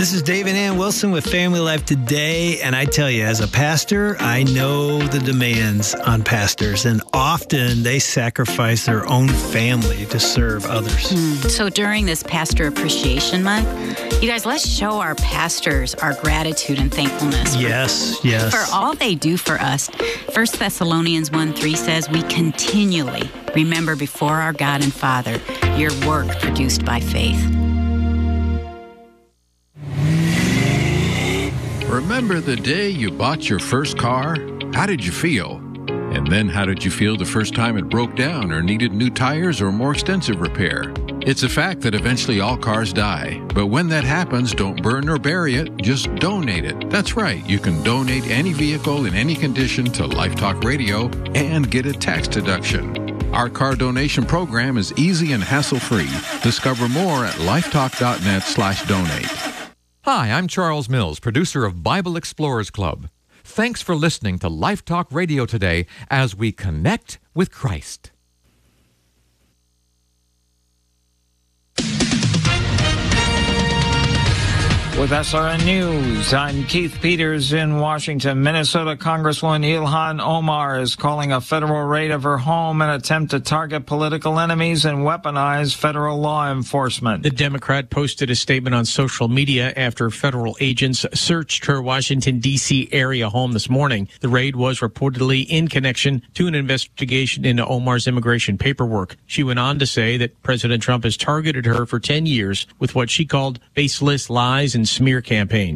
This is Dave and Ann Wilson with Family Life Today, and I tell you, as a pastor, I know the demands on pastors, and often they sacrifice their own family to serve others. So during this Pastor Appreciation Month, you guys, let's show our pastors our gratitude and thankfulness. Yes. For all they do for us. 1 Thessalonians 1:3 says, we continually remember before our God and Father your work produced by faith. Remember the day you bought your first car? How did you feel? And then how did you feel the first time it broke down or needed new tires or more extensive repair? It's a fact that eventually all cars die. But when that happens, don't burn or bury it, just donate it. That's right, you can donate any vehicle in any condition to Life Talk Radio and get a tax deduction. Our car donation program is easy and hassle-free. Discover more at lifetalk.net/donate. Hi, I'm Charles Mills, producer of Bible Explorers Club. Thanks for listening to Life Talk Radio today as we connect with Christ. With SRN News, I'm Keith Peters in Washington. Minnesota Congresswoman Ilhan Omar is calling a federal raid of her home an attempt to target political enemies and weaponize federal law enforcement. The Democrat posted a statement on social media after federal agents searched her Washington, D.C. area home this morning. The raid was reportedly in connection to an investigation into Omar's immigration paperwork. She went on to say that President Trump has targeted her for 10 years with what she called baseless lies and smear campaigns.